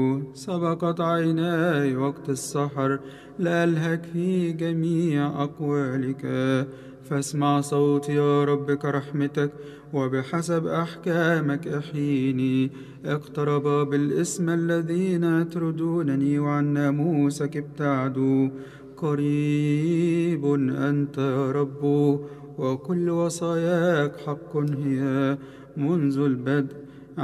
سبقت عيناي وقت السحر لألهك في جميع أقوالك، فاسمع صوتي يا رب كرحمتك، وبحسب أحكامك احييني. اقترب بالاسم الذين يطردونني، وعن ناموسك ابتعدوا. قريب أنت يا رب، وكل وصاياك حق هي منذ البدء.